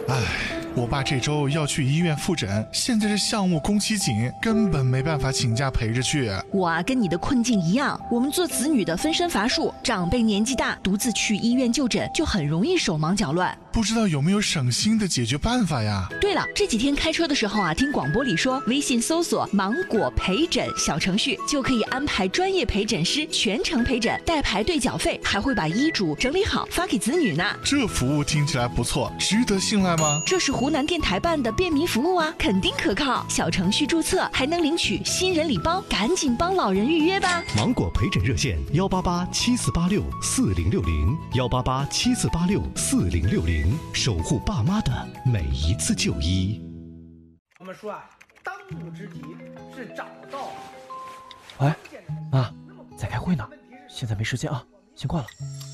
唉，我爸这周要去医院复诊，现在这项目工期紧，根本没办法请假陪着去。 我啊，跟你的困境一样，我们做子女的分身乏术，长辈年纪大，独自去医院就诊，就很容易手忙脚乱。 不知道有没有省心的解决办法呀？ 对了，这几天开车的时候啊，听广播里说，微信搜索“芒果陪诊”小程序，就可以安排专业陪诊师全程陪诊，代排队缴费，还会把医嘱整理好发给子女呢。 这服务听起来不错，值得信赖吗？ 这是湖南电台办的便民服务啊，肯定可靠。小程序注册还能领取新人礼包，赶紧帮老人预约吧。 芒果陪诊热线18874864060，18874864060，守护爸妈的每一次就医。 我们说啊，当务之急是找到。 喂，妈，在开会呢，现在没时间啊，先挂了。